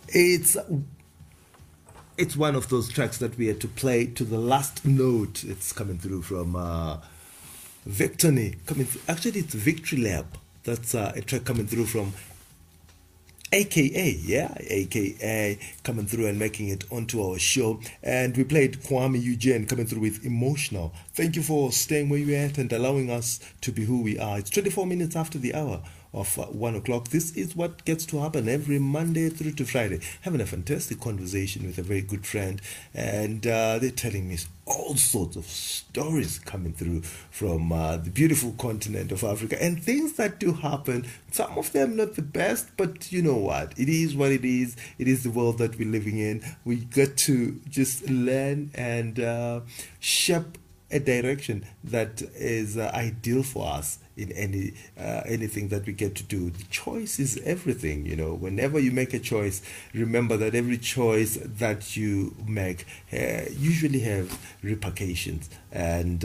It's one of those tracks that we had to play to the last note. It's coming through from Victony. Actually, it's Victory Lab. That's a track coming through from AKA coming through and making it onto our show. And we played Kwame Eugene coming through with Emotional. Thank you for staying where you're at and allowing us to be who we are. It's 24 minutes after the hour of 1 o'clock. This is what gets to happen every Monday through to Friday. Having a fantastic conversation with a very good friend, and they're telling me all sorts of stories coming through from the beautiful continent of Africa, and things that do happen. Some of them not the best, but you know what? It is what it is. It is the world that we're living in. We get to just learn and shape a direction that is ideal for us in anything that we get to do. The choice is everything, you know. Whenever you make a choice, remember that every choice that you make usually have repercussions. And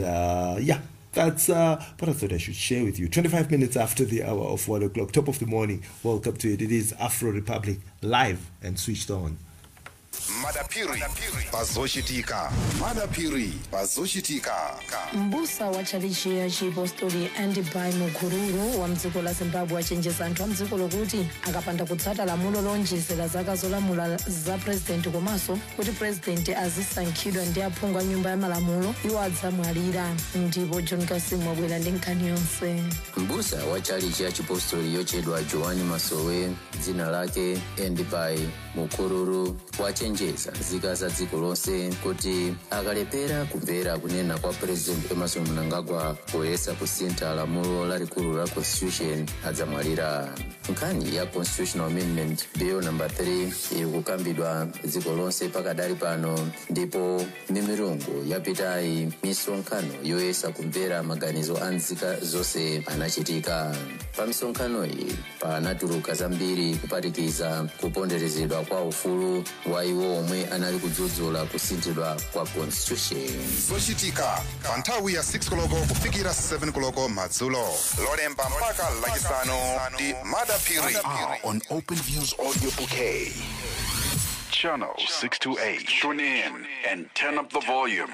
that's what I thought I should share with you. 25 minutes after the hour of 1 o'clock, top of the morning. Welcome to it. It is Afro Republic, live and switched on. Madapiri Bazoshitika. Madapiri Bazoshitika. Mbusa wa chalichi ya Chipostoli Andibai Mukururu wa mdziko la Zimbabwe achenjeza anthu a mdziko lokuti akapanda kutsata lamulo lonjezera zaka zolamula za president komanso kuti president azisankhidwa ndi aphungu a nyumba ya malamulo iwo adzamwalira. Ndipo John Kasimu wabwera ndi nkhani yonse. Mbusa wa chalichi ya Chipostoli yochedwa Joani Masowe, dzina lake Andibai Mukururu, wachenjeza nzika za dziko lonse kuti akalepera kumvera kunena kwa president Emmerson Mnangagwa poyesa kusintha lamulo lalikulu la constitution adzamwalira. Nkhani ya constitutional amendment bill number 3 iri kukambidwa dziko lonse pakadali pano, ndipo mimirungu yapitayi misonkhano yoyesa kumvera maganizo a nzika zonse anachitika. Pa misonkhano iyi panatuluka zambiri kupatikiza kuponderezedwa kwa ufulu wa iwo omwe anali kudzudzula kusinthidwa kwa constitution. Zochitika pa nthawi ya 6 koloko kufikira 7 koloko madzulo. Lolemba mpaka lachisanu ndi Madapiri on Open Views audio bouquet. Channel 628. Tune in and turn up the volume.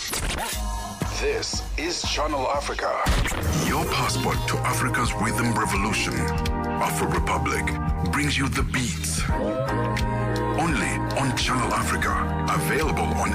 This is Channel Africa. Your passport to Africa's rhythm revolution. Afro Republic brings you the beats. Only on Channel Africa. Available on